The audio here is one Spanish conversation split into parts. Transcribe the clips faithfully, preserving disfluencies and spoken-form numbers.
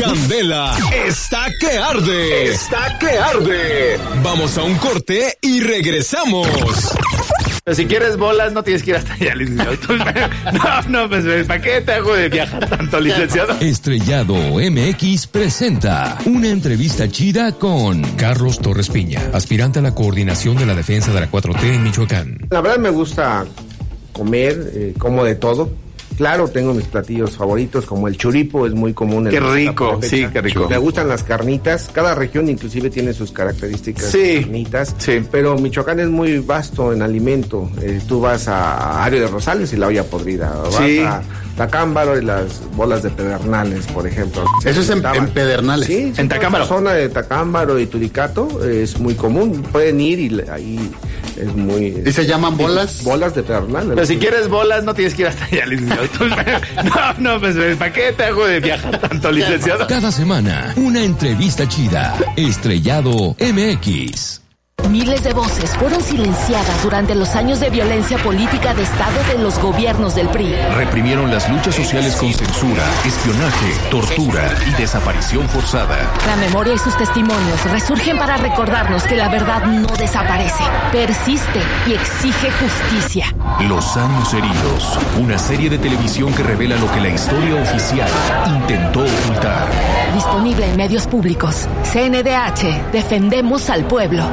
Candela está que arde. Está que arde. Vamos a un corte y regresamos. Pero si quieres bolas, no tienes que ir hasta allá, licenciado. No, no, pues, ¿para qué te hago de viajar tanto, licenciado? Estrellado M X presenta una entrevista chida con Carlos Torres Piña, aspirante a la coordinación de la defensa de la cuatro T en Michoacán. La verdad me gusta comer, eh, como de todo. Claro, tengo mis platillos favoritos, como el churipo, es muy común. En qué rico, sí, qué rico. Me gustan las carnitas. Cada región inclusive tiene sus características sí, de carnitas. Sí. Pero Michoacán es muy vasto en alimento. Eh, tú vas a Ario de Rosales y la olla podrida. Vas sí. a Tacámbaro y las bolas de Pedernales, por ejemplo. Eso es en, en Pedernales. Sí, sí, en Tacámbaro. La zona de Tacámbaro y Turicato es muy común. Pueden ir y ahí es muy... ¿Y se llaman bolas? Bolas de Pedernales. Pero si quieres bolas, no tienes que ir hasta allá, licenciado. No, no, pues, ¿para qué te hago de viajar tanto, licenciado? Cada semana, una entrevista chida. Estrellado M X. Miles de voces fueron silenciadas durante los años de violencia política de Estado de los gobiernos del P R I. Reprimieron las luchas sociales con censura, espionaje, tortura y desaparición forzada. La memoria y sus testimonios resurgen para recordarnos que la verdad no desaparece, persiste y exige justicia. Los años heridos, una serie de televisión que revela lo que la historia oficial intentó ocultar. Disponible en medios públicos. C N D H, defendemos al pueblo.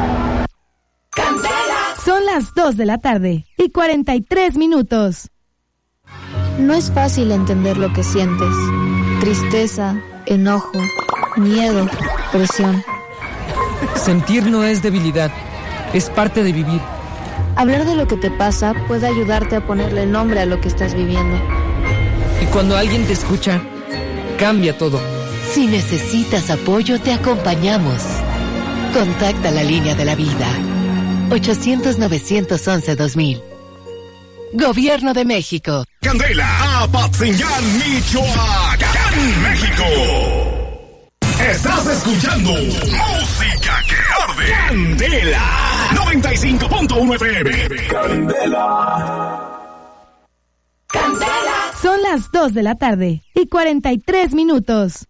Son las dos de la tarde y cuarenta y tres minutos. No es fácil entender lo que sientes. Tristeza, enojo, miedo, presión. Sentir no es debilidad, es parte de vivir. Hablar de lo que te pasa puede ayudarte a ponerle nombre a lo que estás viviendo. Y cuando alguien te escucha, cambia todo. Si necesitas apoyo, te acompañamos. Contacta la línea de la vida. ochocientos, novecientos once, dos mil. Gobierno de México. Candela, Apatzingán, Michoacán, México. Estás escuchando Música que Arde. Candela, noventa y cinco punto uno F M. Candela. Candela. Son las dos de la tarde y cuarenta y tres minutos.